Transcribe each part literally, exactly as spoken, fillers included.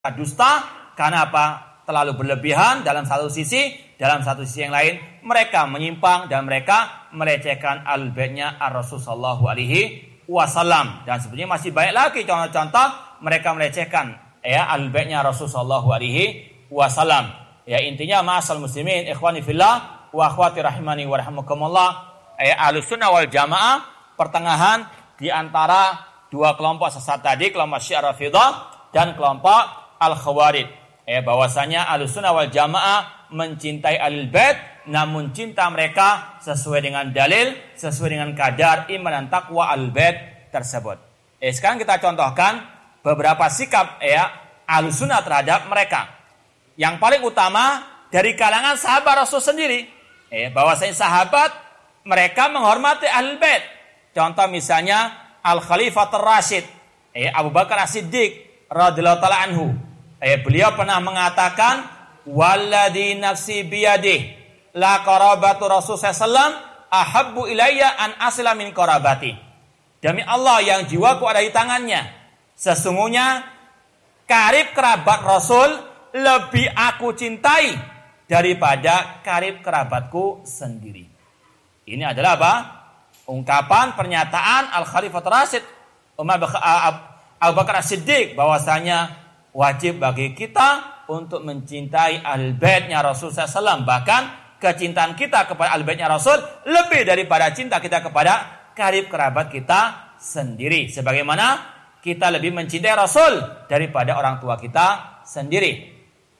dusta. Karena apa? Terlalu berlebihan dalam satu sisi, dalam satu sisi yang lain mereka menyimpang dan mereka melecehkan ahlul baitnya ar-Rasul sallallahu alaihi wasallam. Dan sebenarnya masih banyak lagi contoh-contoh mereka melecehkan ya ahlul baitnya Rasul sallallahu alaihi wasallam. Ya intinya ma'asal muslimin ikhwani fillah wa akhwati rahimani wa rahimakumullah, ya ahlus sunnah wal jamaah pertengahan di antara dua kelompok sesat tadi, kelompok Syiah Rafidhah dan kelompok Al-Khawarij. Ya bahwasanya ahlus sunnah wal jamaah mencintai ahlul bait, namun cinta mereka sesuai dengan dalil, sesuai dengan kadar iman dan takwa ahlul bait tersebut. Eh, sekarang kita contohkan beberapa sikap ya ahlus sunnah terhadap mereka. Yang paling utama dari kalangan sahabat Rasul sendiri, eh, bahwasanya sahabat mereka menghormati ahlul bait. Contoh misalnya Al-Khalifatur Rasyid, eh, Abu Bakar As-Siddiq radhiyallahu taala anhu. Eh, beliau pernah mengatakan, "Walladzi nafsi biyadihi la qarabatu Rasul sallallahu alaihi wasallam ahabbu ilayya an asla min qarabati." Demi Allah yang jiwaku ada di tangannya, sesungguhnya karib kerabat Rasul lebih aku cintai daripada karib kerabatku sendiri. Ini adalah apa? Ungkapan pernyataan Al-Khalifatur Rasyid Umar Abu Bakar As-Siddiq bahwasanya wajib bagi kita untuk mencintai ahlul baitnya Rasul sallallahu alaihi wasallam. Bahkan kecintaan kita kepada ahlul baitnya Rasul lebih daripada cinta kita kepada karib kerabat kita sendiri. Sebagaimana kita lebih mencintai Rasul daripada orang tua kita sendiri.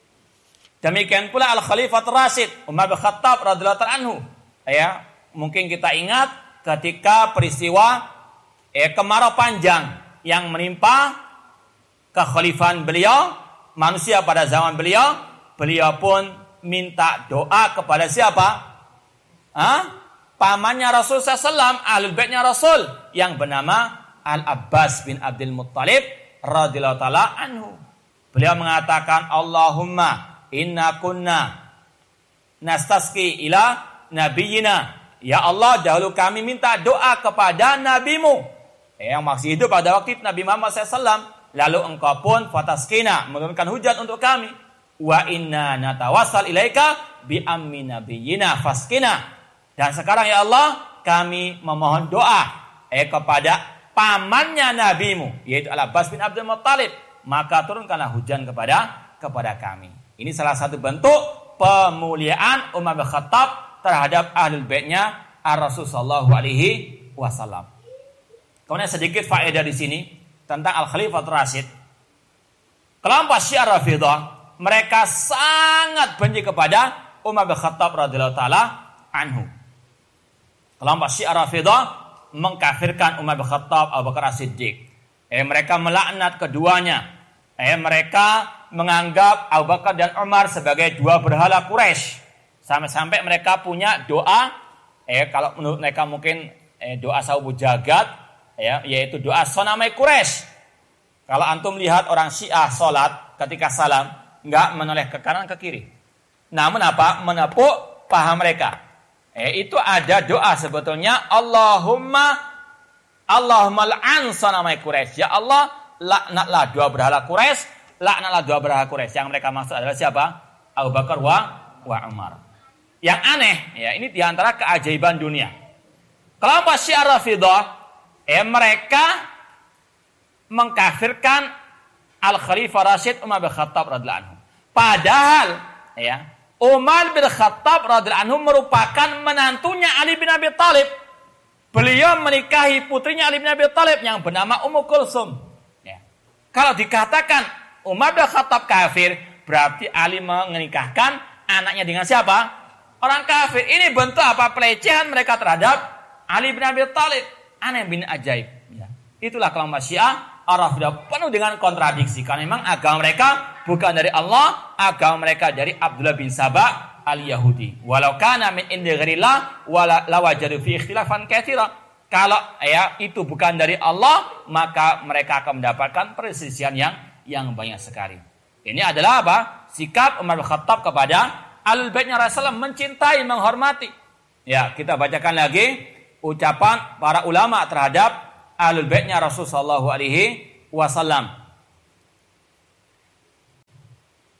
Demikian pula Al-Khalifatur Rasyid Umar bin Khattab radhiyallahu ta'ala anhu. Ya, mungkin kita ingat ketika peristiwa eh, kemarau panjang yang menimpa kekhalifahan beliau, manusia pada zaman beliau, beliau pun minta doa kepada siapa? Hah? Pamannya Rasul sallallahu alaihi wasallam, ahlul baitnya Rasul yang bernama Al-Abbas bin Abdul Muttalib radhiyallahu taala anhu. Beliau mengatakan, Allahumma inna kunna nastasqi ila nabiyina. Ya Allah, dahulu kami minta doa kepada nabimu yang masih hidup pada waktu itu, Nabi Muhammad sallallahu alaihi wasallam. Lalu engkau pun fataskina, menurunkan hujan untuk kami. Wa inna natawassal ilaika bi ammi nabiyyina faskina. Dan sekarang ya Allah, kami memohon doa eh kepada pamannya nabimu, yaitu Al-Abbas bin Abdul Muttalib, maka turunkanlah hujan kepada kepada kami. Ini salah satu bentuk pemuliaan Umar bin Khattab terhadap ahlul baitnya Ar-Rasul sallallahu alaihi wasallam. Kemudian sedikit faedah di sini tentang Al-Khalifatur Rasyid. Kelompok Syiah Rafidhah mereka sangat benci kepada Umar bin Khattab radhiyallahu taala anhu. Kelompok Syiah Rafidhah mengkafirkan Umar bin Khattab, Abu Bakar As-Siddiq. Eh, mereka melaknat keduanya. Eh, mereka menganggap Abu Bakar dan Umar sebagai dua berhala Quraisy. Sampai-sampai mereka punya doa, eh kalau menurut mereka mungkin eh, doa Saubul Jagat, ya, yaitu doa sonamai Quraisy. Kalau antum lihat orang Syiah salat ketika salam enggak menoleh ke kanan ke kiri. Namun apa? Menepuk paha mereka. Eh itu ada doa sebetulnya, Allahumma Allahumma la'an sonamai Quraisy. Ya Allah, laknatlah dua berhala Quraisy, laknatlah dua berhala Quraisy. Yang mereka maksud adalah siapa? Abu Bakar wa wa Umar. Yang aneh, ya ini diantara keajaiban dunia. Kelompok Syiah Rafidhah Eh, mereka mengkafirkan Al-Khalifah Rasyid Umar bin Khattab radhiyallahu anhu. Padahal ya, Umar bin Khattab radhiyallahu anhu merupakan menantunya Ali bin Abi Thalib. Beliau menikahi putrinya Ali bin Abi Thalib yang bernama Ummu Kulsum. Ya. Kalau dikatakan Umar bin Khattab kafir, berarti Ali menikahkan anaknya dengan siapa? Orang kafir. Ini bentuk apa? Pelecehan mereka terhadap Ali bin Abi Thalib. Aneh bin ajaib. Ya. Itulah kelompok Syiah Ar-Rafidhah penuh dengan kontradiksi. Karena memang agama mereka bukan dari Allah, agama mereka dari Abdullah bin Sabah al-Yahudi. Walau kana min indi ghairillah wala lawajadu fi ikhtilafan katsira. Kalau ya itu bukan dari Allah, maka mereka akan mendapatkan perselisihan yang yang banyak sekali. Ini adalah apa? Sikap Umar bin Khattab kepada ahlul baitnya Rasulullah, mencintai, menghormati. Ya, kita bacakan lagi ucapan para ulama terhadap ahlul baitnya Rasul sallallahu alaihi wasallam.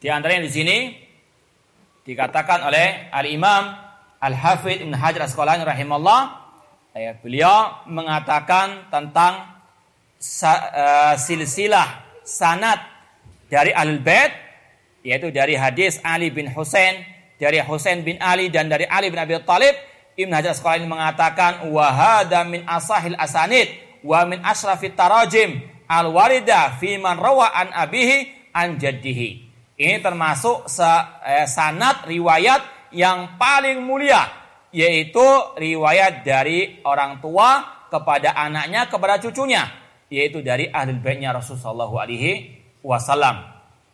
Di antaranya di sini dikatakan oleh Al-Imam Al-Hafidz Ibnu Hajar Asqalani rahimahullah, ya, beliau mengatakan tentang uh, silsilah sanad dari Ahlul Bait, yaitu dari hadis Ali bin Husain, dari Husain bin Ali dan dari Ali bin Abi Thalib. Ibnu Hajar Asqalani mengatakan wa hadza min asahil asanid wa min asyrafit tarajim al-warida fi man rawa an abihi an jaddihi. Ini termasuk eh, sanad riwayat yang paling mulia, yaitu riwayat dari orang tua kepada anaknya kepada cucunya, yaitu dari Ahlul Baitnya Rasulullah sallallahu alaihi wasallam.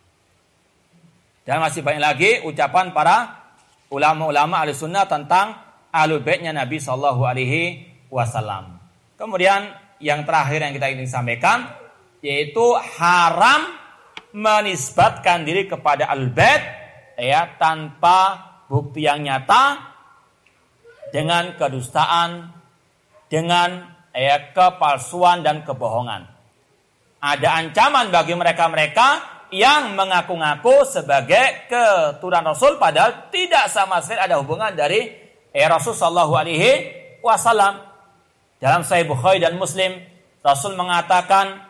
Dan masih banyak lagi ucapan para ulama-ulama ahli sunnah tentang Ahlul Baitnya Nabi sallallahu alaihi wasallam. Kemudian yang terakhir yang kita ingin sampaikan, yaitu haram menisbatkan diri kepada Ahlul Bait, ya, tanpa bukti yang nyata, dengan kedustaan, dengan ya, kepalsuan dan kebohongan. Ada ancaman bagi mereka-mereka yang mengaku-ngaku sebagai keturunan Rasul padahal tidak sama sekali ada hubungan dari eh, Rasul sallallahu alaihi wasallam. Dalam Sahih Bukhari dan Muslim, Rasul mengatakan,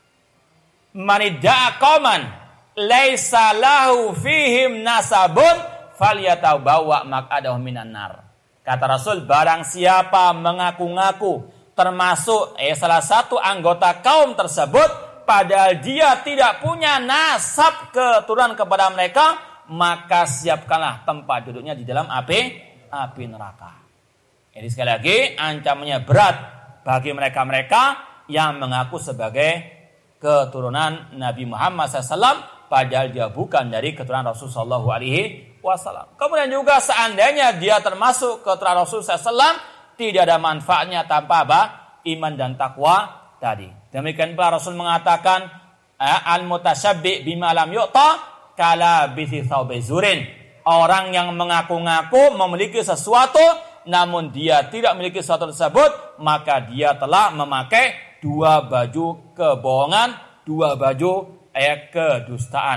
"Manidda'a qauman laisa lahu fihim nasabun falyatabawwa maq'adahu minan nar." Kata Rasul, barang siapa mengaku-ngaku termasuk eh, salah satu anggota kaum tersebut padahal dia tidak punya nasab keturunan kepada mereka, maka siapkanlah tempat duduknya di dalam api api neraka. Jadi sekali lagi ancamannya berat bagi mereka-mereka yang mengaku sebagai keturunan Nabi Muhammad shallallahu alaihi wasallam padahal dia bukan dari keturunan Rasul sallallahu alaihi wasallam. Kemudian juga seandainya dia termasuk keturunan Rasul sallallahu alaihi wasallam, tidak ada manfaatnya tanpa apa? Iman dan takwa tadi. Demikian pula Rasul mengatakan al-mutasyabbi bima lam yu'ta kala bithi thawbi zurin. Orang yang mengaku-ngaku memiliki sesuatu namun dia tidak memiliki sesuatu tersebut, maka dia telah memakai dua baju kebohongan, dua baju eh, kedustaan.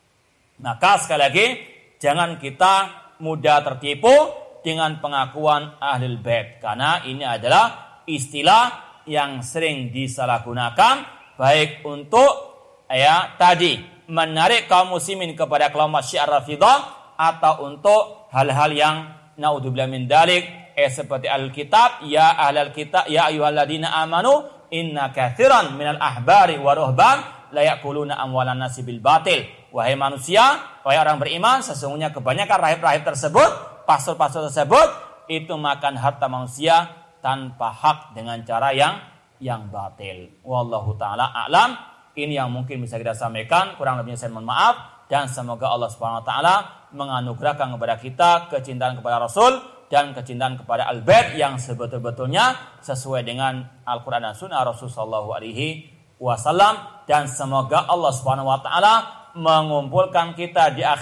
Maka sekali lagi jangan kita mudah tertipu dengan pengakuan Ahlul Bait, karena ini adalah istilah yang sering disalahgunakan baik untuk ya tadi menarik kaum muslimin kepada kelompok Syiah Rafidhah atau untuk hal-hal yang naudzubillah min dalik eh seperti Alkitab, ya ahlal kitab ya ayyuhalladzina amanu inna katsiran minal ahbari wa ruhban la ya'kuluna amwalan nasi bil batil. Wahai manusia, wahai orang beriman, sesungguhnya kebanyakan rahib-rahib tersebut, pastor-pastor tersebut itu makan harta manusia tanpa hak dengan cara yang yang batil. Wallahu taala a'lam. Ini yang mungkin bisa kita sampaikan, kurang lebihnya saya mohon maaf, dan semoga Allah Subhanahu wa taala menganugerahkan kepada kita kecintaan kepada Rasul dan kecintaan kepada Al-Bait yang sebetul-betulnya sesuai dengan Al-Qur'an dan Sunnah Rasul sallallahu alaihi wasallam, dan semoga Allah Subhanahu wa taala mengumpulkan kita di akhir